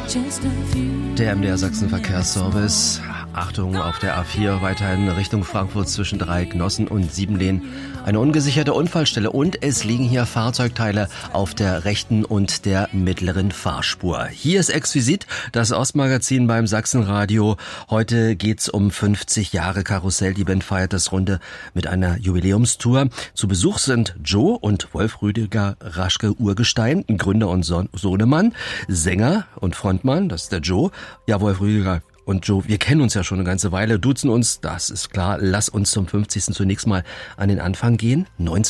Der MDR Sachsen Verkehrsservice. Achtung, auf der A4 weiterhin Richtung Frankfurt zwischen Dreiecknossen und Siebenlehn. Eine ungesicherte Unfallstelle und es liegen hier Fahrzeugteile auf der rechten und der mittleren Fahrspur. Hier ist Exquisit, das Ostmagazin beim Sachsenradio. Heute geht's um 50 Jahre Karussell. Die Band feiert das Runde mit einer Jubiläumstour. Zu Besuch sind Joe und Wolf Rüdiger Raschke-Urgestein, Gründer und Sohnemann, Sänger und Frontmann, das ist der Joe. Ja, Wolf Rüdiger und Joe, wir kennen uns ja schon eine ganze Weile, duzen uns, das ist klar. Lass uns zum 50. zunächst mal an den Anfang gehen.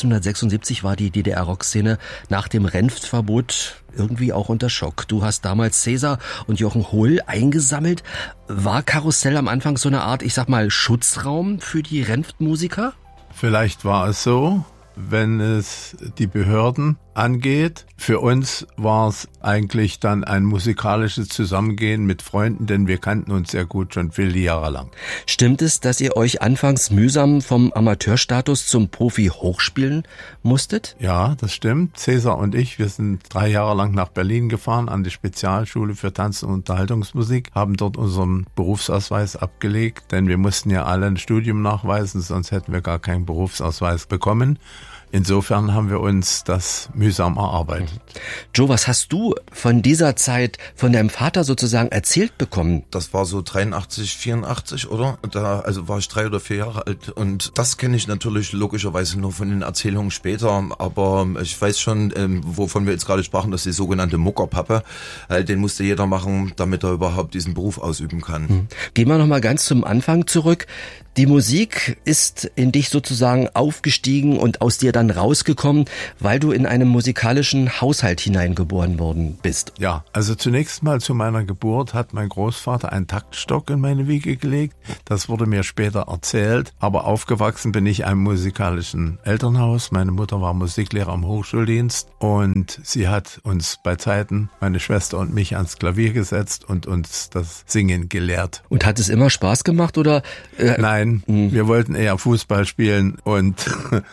1976 war die DDR-Rockszene nach dem Renftverbot irgendwie auch unter Schock. Du hast damals Cäsar und Jochen Hohl eingesammelt. War Karussell am Anfang so eine Art, ich sag mal, Schutzraum für die Renftmusiker? Vielleicht war es so, wenn es die Behörden angeht. Für uns war es eigentlich dann ein musikalisches Zusammengehen mit Freunden, denn wir kannten uns sehr gut schon viele Jahre lang. Stimmt es, dass ihr euch anfangs mühsam vom Amateurstatus zum Profi hochspielen musstet? Ja, das stimmt. Cäsar und ich, wir sind 3 Jahre lang nach Berlin gefahren an die Spezialschule für Tanz- und Unterhaltungsmusik, haben dort unseren Berufsausweis abgelegt, denn wir mussten ja alle ein Studium nachweisen, sonst hätten wir gar keinen Berufsausweis bekommen. Insofern haben wir uns das mühsam erarbeitet. Joe, was hast du von dieser Zeit von deinem Vater sozusagen erzählt bekommen? Das war so 83, 84, oder? Da war ich 3 oder 4 Jahre alt und das kenne ich natürlich logischerweise nur von den Erzählungen später, aber ich weiß schon, wovon wir jetzt gerade sprachen, das ist die sogenannte Muckerpappe. Den musste jeder machen, damit er überhaupt diesen Beruf ausüben kann. Gehen wir nochmal ganz zum Anfang zurück. Die Musik ist in dich sozusagen aufgestiegen und aus dir dann rausgekommen, weil du in einem musikalischen Haushalt hineingeboren worden bist. Ja, also zunächst mal zu meiner Geburt hat mein Großvater einen Taktstock in meine Wiege gelegt. Das wurde mir später erzählt, aber aufgewachsen bin ich in einem musikalischen Elternhaus. Meine Mutter war Musiklehrer im Hochschuldienst und sie hat uns bei Zeiten, meine Schwester und mich, ans Klavier gesetzt und uns das Singen gelehrt. Und hat es immer Spaß gemacht oder? Nein, wir wollten eher Fußball spielen und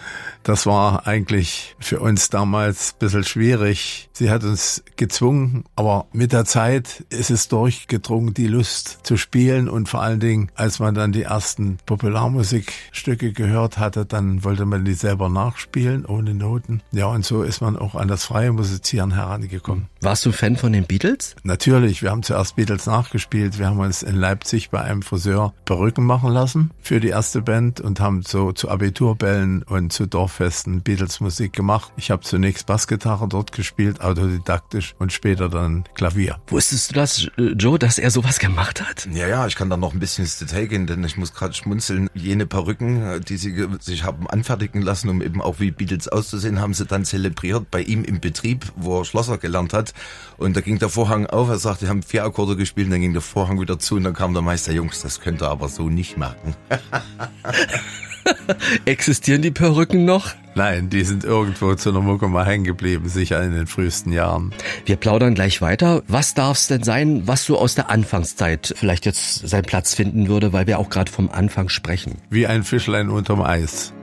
das war eigentlich für uns damals ein bisschen schwierig. Sie hat uns gezwungen, aber mit der Zeit ist es durchgedrungen, die Lust zu spielen und vor allen Dingen, als man dann die ersten Popularmusikstücke gehört hatte, dann wollte man die selber nachspielen, ohne Noten. Ja, und so ist man auch an das freie Musizieren herangekommen. Warst du Fan von den Beatles? Natürlich, wir haben zuerst Beatles nachgespielt. Wir haben uns in Leipzig bei einem Friseur Perücken machen lassen für die erste Band und haben so zu Abiturbällen und zu Dorffesten Beatles-Musik gemacht. Ich habe zunächst Bassgitarre dort gespielt, autodidaktisch und später dann Klavier. Wusstest du das, Joe, dass er sowas gemacht hat? Ja, ich kann da noch ein bisschen ins Detail gehen, denn ich muss gerade schmunzeln. Jene Perücken, die sie sich haben anfertigen lassen, um eben auch wie Beatles auszusehen, haben sie dann zelebriert bei ihm im Betrieb, wo er Schlosser gelernt hat. Und da ging der Vorhang auf, er sagte, wir haben 4 Akkorde gespielt, und dann ging der Vorhang wieder zu und dann kam der Meister, Jungs, das könnt ihr aber so nicht machen. Existieren die Perücken noch? Nein, die sind irgendwo zu einer Mucke mal hängen geblieben, sicher in den frühesten Jahren. Wir plaudern gleich weiter. Was darf es denn sein, was so aus der Anfangszeit vielleicht jetzt seinen Platz finden würde, weil wir auch gerade vom Anfang sprechen? Wie ein Fischlein unterm Eis.